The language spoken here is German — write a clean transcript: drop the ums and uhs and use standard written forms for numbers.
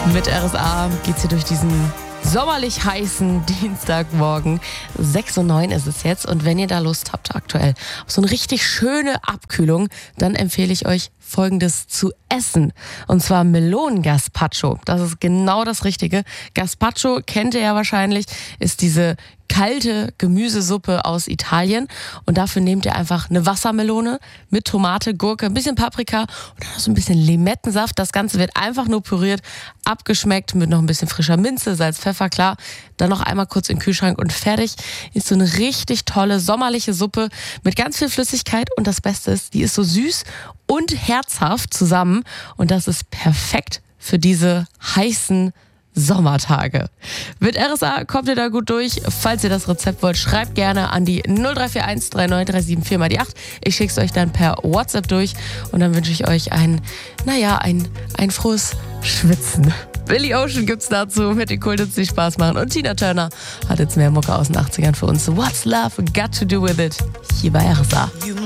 Mit RSA geht's hier durch diesen sommerlich heißen Dienstagmorgen. 6:09 ist es jetzt. Und wenn ihr da Lust habt aktuell auf so eine richtig schöne Abkühlung, dann empfehle ich euch Folgendes zu essen. Und zwar Melonen-Gazpacho. Das ist genau das Richtige. Gazpacho kennt ihr ja wahrscheinlich, ist diese kalte Gemüsesuppe aus Italien. Und dafür nehmt ihr einfach eine Wassermelone mit Tomate, Gurke, ein bisschen Paprika und dann noch so ein bisschen Limettensaft. Das Ganze wird einfach nur püriert, abgeschmeckt mit noch ein bisschen frischer Minze, Salz, Pfeffer, klar. Dann noch einmal kurz in den Kühlschrank und fertig. Ist so eine richtig tolle sommerliche Suppe mit ganz viel Flüssigkeit. Und das Beste ist, die ist so süß und herzhaft zusammen. Und das ist perfekt für diese heißen Sommertage. Mit RSA kommt ihr da gut durch. Falls ihr das Rezept wollt, schreibt gerne an die 0341 3937 4 mal die 8. Ich schicke es euch dann per WhatsApp durch und dann wünsche ich euch ein frohes Schwitzen. Billy Ocean gibt's dazu mit den Kulthits, die Spaß machen. Und Tina Turner hat jetzt mehr Mucke aus den 80ern für uns. What's Love Got to Do With It? Hier bei RSA.